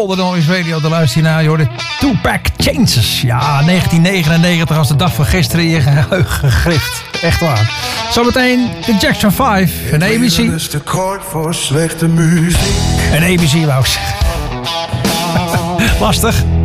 Golden Noise Radio te luisteren naar. Je hoorde Tupac Changes. Ja, 1999 als de dag van gisteren in je geheugen gegrift. Echt waar. Zometeen de Jackson 5 en ABC. En ABC wou ik zeggen. Lastig.